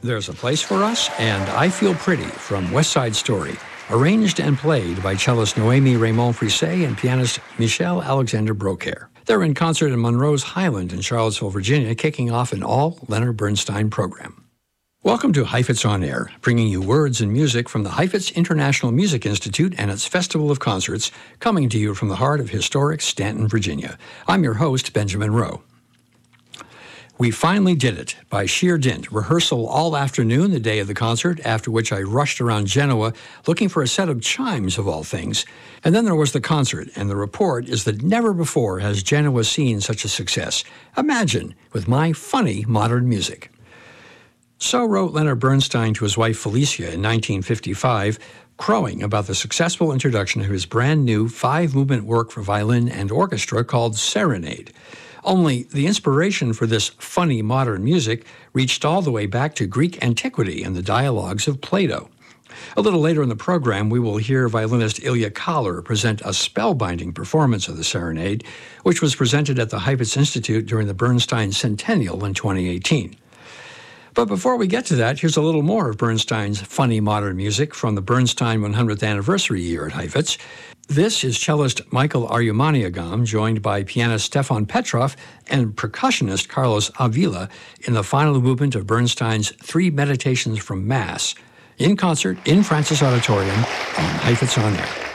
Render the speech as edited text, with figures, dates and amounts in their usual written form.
There's a Place for Us and I Feel Pretty from West Side Story, arranged and played by cellist Noémie Raymond-Frisset and pianist Michelle Alexander Brocaire. They're in concert in Monroe's Highland in Charlottesville, Virginia, kicking off an all-Leonard Bernstein program. Welcome to Heifetz On Air, bringing you words and music from the Heifetz International Music Institute and its Festival of Concerts, coming to you from the heart of historic Stanton, Virginia. I'm your host, Benjamin Rowe. We finally did it, by sheer dint. Rehearsal all afternoon, the day of the concert, after which I rushed around Genoa looking for a set of chimes, of all things. And then there was the concert, and the report is that never before has Genoa seen such a success. Imagine, with my funny modern music. So wrote Leonard Bernstein to his wife Felicia in 1955, crowing about the successful introduction of his brand new 5-movement work for violin and orchestra called Serenade. Only the inspiration for this funny modern music reached all the way back to Greek antiquity and the dialogues of Plato. A little later in the program, we will hear violinist Ilya Kahler present a spellbinding performance of the Serenade, which was presented at the Heifetz Institute during the Bernstein Centennial in 2018. But before we get to that, here's a little more of Bernstein's funny modern music from the Bernstein 100th anniversary year at Heifetz. This is cellist Michael Arumaniagam, joined by pianist Stefan Petrov and percussionist Carlos Avila in the final movement of Bernstein's 3 Meditations from Mass, in concert in Francis Auditorium on Heifetz On Air.